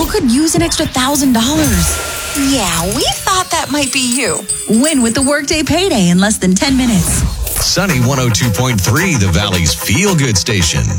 who could use an extra $1,000. Yeah, we thought that might be you. Win with the Workday Payday in less than 10 minutes. Sunny 102.3, the Valley's feel-good station.